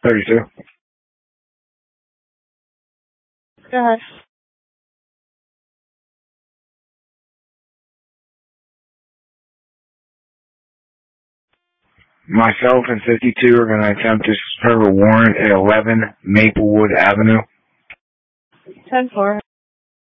32. Go ahead. Myself and 52 are going to attempt to serve a warrant at 11 Maplewood Avenue. 10-4.